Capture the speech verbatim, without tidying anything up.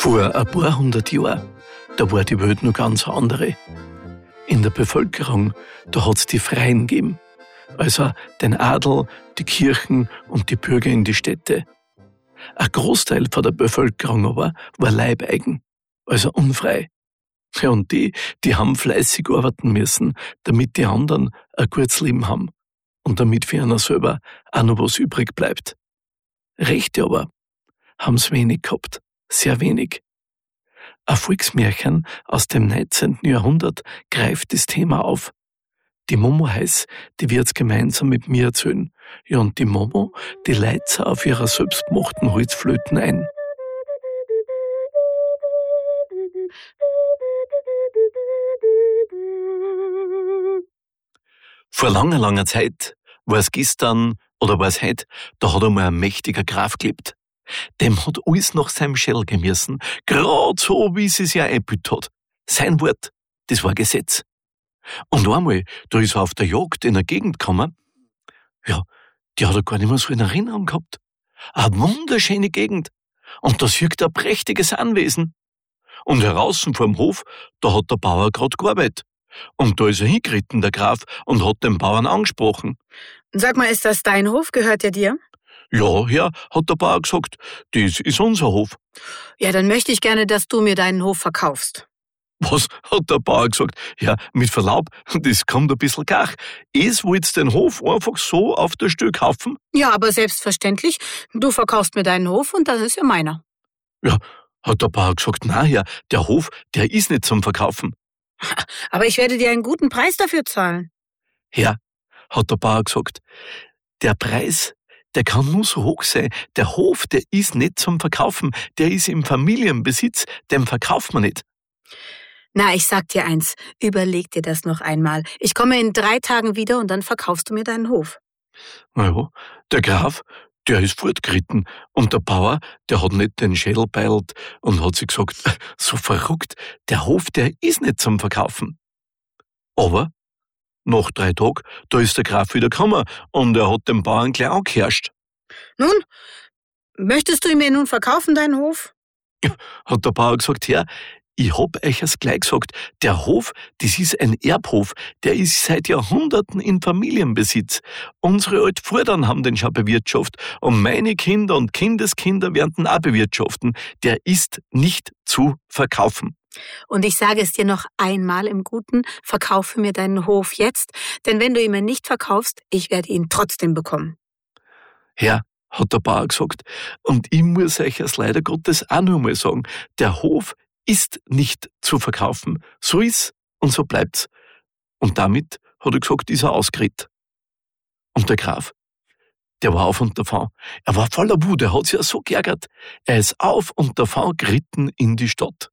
Vor ein paar hundert Jahren, da war die Welt noch ganz andere. In der Bevölkerung, da hat's die Freien gegeben. Also den Adel, die Kirchen und die Bürger in die Städte. Ein Großteil von der Bevölkerung aber war leibeigen, also unfrei. Ja, und die, die haben fleißig arbeiten müssen, damit die anderen ein gutes Leben haben und damit für einer selber auch noch was übrig bleibt. Rechte aber haben's wenig gehabt, sehr wenig. Ein Volksmärchen aus dem neunzehnten Jahrhundert greift das Thema auf. Die Momo heißt, die wird's gemeinsam mit mir erzählen. Ja, und die Momo, die leitet auf ihrer selbstgemachten Holzflöten ein. Vor langer, langer Zeit, war es gestern oder war es heute, da hat einmal ein mächtiger Graf gelebt. Dem hat alles nach seinem Schell gemüssen, grad so, wie es sich ja eingebildet hat. Sein Wort, das war Gesetz. Und einmal, da ist er auf der Jagd in eine Gegend gekommen, ja, die hat er gar nicht mehr so in Erinnerung gehabt. Eine wunderschöne Gegend. Und da sieht er ein prächtiges Anwesen. Und heraus vor dem Hof, da hat der Bauer grad gearbeitet. Und da ist er hingeritten, der Graf, und hat den Bauern angesprochen. Sag mal, ist das dein Hof? Gehört der dir? Ja, ja, hat der Bauer gesagt, das ist unser Hof. Ja, dann möchte ich gerne, dass du mir deinen Hof verkaufst. Was, hat der Bauer gesagt? Ja, mit Verlaub, das kommt ein bisschen gach. Es willst den Hof einfach so auf der Stelle kaufen? Ja, aber selbstverständlich, du verkaufst mir deinen Hof und das ist ja meiner. Ja, hat der Bauer gesagt, na ja, der Hof, der ist nicht zum Verkaufen. Aber ich werde dir einen guten Preis dafür zahlen. Ja, hat der Bauer gesagt, der Preis, der kann nur so hoch sein. Der Hof, der ist nicht zum Verkaufen. Der ist im Familienbesitz, den verkauft man nicht. Na, ich sag dir eins, überleg dir das noch einmal. Ich komme in drei Tagen wieder und dann verkaufst du mir deinen Hof. Na ja, der Graf, der ist fortgeritten und der Bauer, der hat nicht den Schädel beilt und hat sich gesagt, so verrückt, der Hof, der ist nicht zum Verkaufen. Aber nach drei Tagen, da ist der Graf wieder gekommen und er hat den Bauern gleich angeherrscht. Nun, möchtest du ihn mir nun verkaufen, deinen Hof? Ja, hat der Bauer gesagt, ja, ich hab euch es gleich gesagt, der Hof, das ist ein Erbhof, der ist seit Jahrhunderten in Familienbesitz. Unsere Altvorfahren haben den schon bewirtschaftet und meine Kinder und Kindeskinder werden den auch bewirtschaften. Der ist nicht zu verkaufen. Und ich sage es dir noch einmal im Guten, verkaufe mir deinen Hof jetzt, denn wenn du ihn mir nicht verkaufst, ich werde ihn trotzdem bekommen. Ja, hat der Bauer gesagt, und ich muss euch es leider Gottes auch noch mal sagen, der Hof ist nicht zu verkaufen. So ist und so bleibt's. Und damit, hat er gesagt, ist er ausgeredet. Und der Graf, der war auf und davon. Er war voller Wut, er hat sich ja so geärgert. Er ist auf und davon geritten in die Stadt.